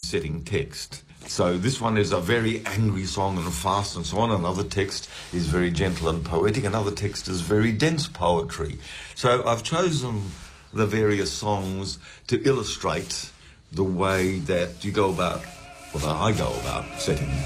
setting text. So this one is a very angry song and fast and so on. Another text is very gentle and poetic. Another text is very dense poetry. So I've chosen the various songs to illustrate the way that you go about, well, that I go about setting